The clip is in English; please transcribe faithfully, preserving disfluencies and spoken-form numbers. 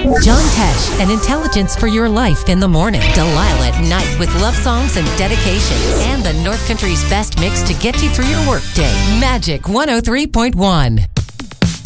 John Tesh and Intelligence for Your Life in the morning. Delilah at night with love songs and dedications. And the North Country's best mix to get you through your workday. Magic one oh three point one.